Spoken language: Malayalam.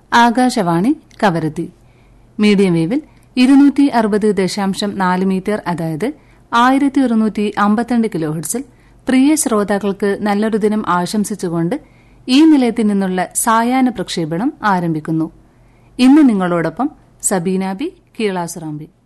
ആകാശവാണി കവരത്തി. മീഡിയം വേവിൽ 260.4 മീറ്റർ, അതായത് 1152 കിലോഹെർട്സിൽ പ്രിയ ശ്രോതാക്കൾക്ക് നല്ലൊരു ദിനം ആശംസിച്ചുകൊണ്ട് ഈ നിലയത്തിൽ നിന്നുള്ള സായാഹ്ന പ്രക്ഷേപണം ആരംഭിക്കുന്നു. ഇന്ന് നിങ്ങളോടൊപ്പം സബീന ബി, കീളാസുറാമ്പി.